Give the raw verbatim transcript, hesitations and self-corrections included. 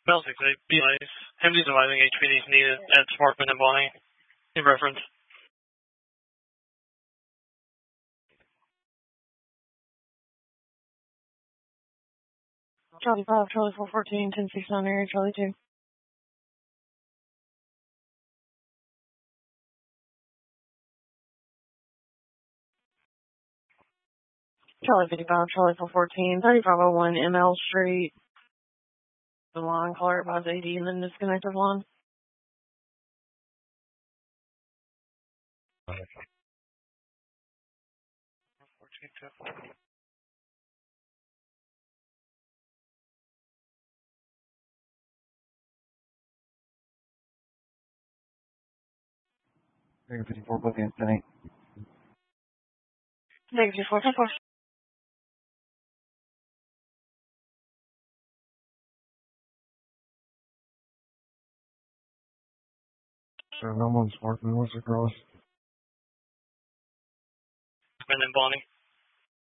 Basically, be nice. Heavily surviving H P D is needed at Sparkman and Bonnie. In reference. Charlie five, Charlie four fourteen, ten six nine area, Charlie two. Charlie fifty-five, Charlie four fourteen, thirty-five oh one M L Street. The line, caller advise A D and then disconnected line. Negative fifty-four, booking at ten eight. Negative four, four. So no one's Sparkman, what's across? And then Bonnie.